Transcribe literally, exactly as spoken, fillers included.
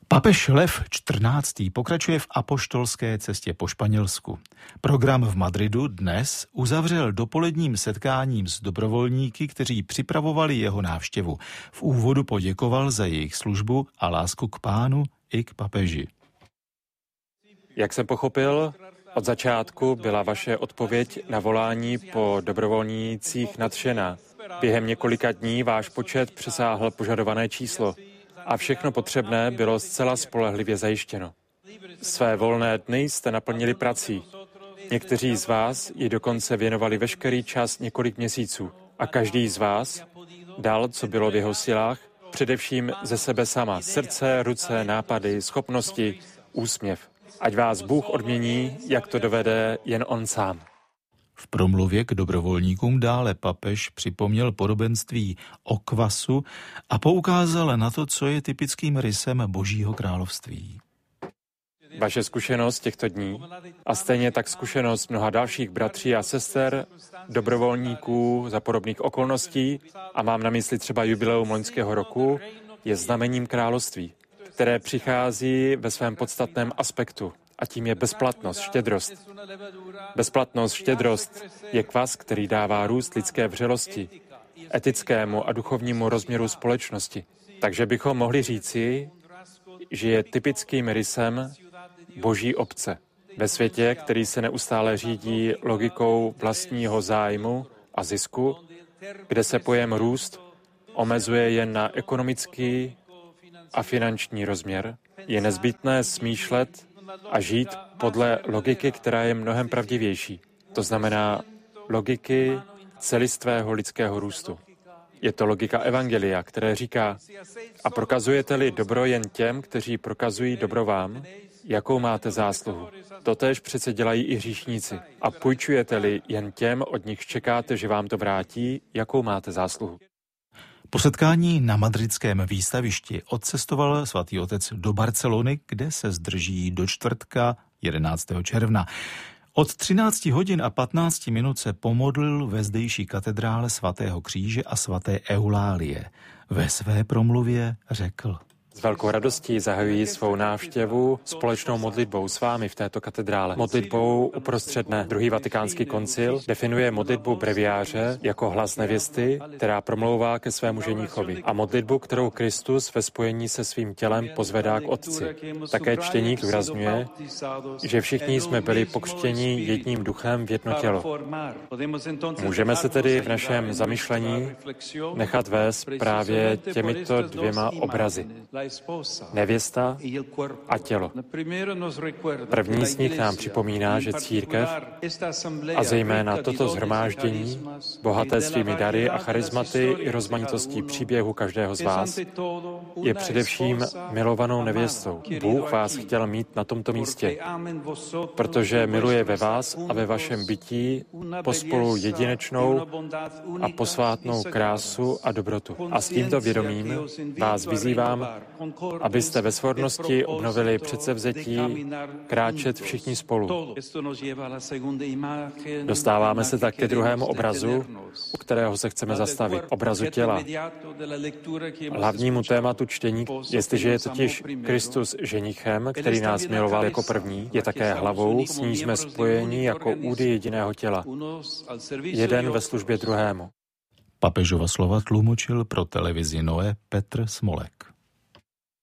Papež Lev čtrnáctý pokračuje v apoštolské cestě po Španělsku. Program v Madridu dnes uzavřel dopoledním setkáním s dobrovolníky, kteří připravovali jeho návštěvu. V úvodu poděkoval za jejich službu a lásku k Pánu i k papeži. Jak jsem pochopil, od začátku byla vaše odpověď na volání po dobrovolnících nadšená. Během několika dní váš počet přesáhl požadované číslo a všechno potřebné bylo zcela spolehlivě zajištěno. Své volné dny jste naplnili prací. Někteří z vás ji dokonce věnovali veškerý čas několik měsíců a každý z vás dal, co bylo v jeho silách, především ze sebe sama, srdce, ruce, nápady, schopnosti, úsměv. Ať vás Bůh odmění, jak to dovede jen on sám. V promluvě k dobrovolníkům dále papež připomněl podobenství o kvasu a poukázal na to, co je typickým rysem Božího království. Vaše zkušenost těchto dní a stejně tak zkušenost mnoha dalších bratří a sester, dobrovolníků za podobných okolností, a mám na mysli třeba jubileum loňského roku, je znamením království, které přichází ve svém podstatném aspektu, a tím je bezplatnost, štědrost. Bezplatnost, štědrost je kvas, který dává růst lidské vřelosti, etickému a duchovnímu rozměru společnosti. Takže bychom mohli říci, že je typickým rysem Boží obce. Ve světě, který se neustále řídí logikou vlastního zájmu a zisku, kde se pojem růst omezuje jen na ekonomický a finanční rozměr, je nezbytné smýšlet a žít podle logiky, která je mnohem pravdivější. To znamená logiky celistvého lidského růstu. Je to logika evangelia, které říká: a prokazujete-li dobro jen těm, kteří prokazují dobro vám, jakou máte zásluhu. Totéž přece dělají i hříšníci. A půjčujete-li jen těm, od nich čekáte, že vám to vrátí, jakou máte zásluhu. Po setkání na madridském výstavišti odcestoval svatý otec do Barcelony, kde se zdrží do čtvrtka jedenáctého června. Od třinácti hodin a patnácti minut se pomodlil ve zdejší katedrále svatého Kříže a svaté Eulálie. Ve své promluvě řekl: S velkou radostí zahajuji svou návštěvu společnou modlitbou s vámi v této katedrále. Modlitbou uprostřed dne. Druhý vatikánský koncil definuje modlitbu breviáře jako hlas nevěsty, která promlouvá ke svému ženíchovi, a modlitbu, kterou Kristus ve spojení se svým tělem pozvedá k Otci. Také čtení zdůrazňuje, že všichni jsme byli pokřtěni jedním duchem v jedno tělo. Můžeme se tedy v našem zamyšlení nechat vést právě těmito dvěma obrazy. Nevěsta a tělo. První z nich nám připomíná, že církev a zejména toto shromáždění, bohaté svými dary a charizmaty i rozmanitostí příběhu každého z vás, je především milovanou nevěstou. Bůh vás chtěl mít na tomto místě, protože miluje ve vás a ve vašem bytí pospolu jedinečnou a posvátnou krásu a dobrotu. A s tímto vědomím vás vyzývám, abyste ve svornosti obnovili předsevzetí kráčet všichni spolu. Dostáváme se tak ke druhému obrazu, u kterého se chceme zastavit, obrazu těla. Hlavnímu tématu čtení, jestliže je totiž Kristus ženichem, který nás miloval jako první, je také hlavou, s níž jsme spojeni jako údy jediného těla. Jeden ve službě druhému. Papežova slova tlumočil pro televizi Noe Petr Smolek.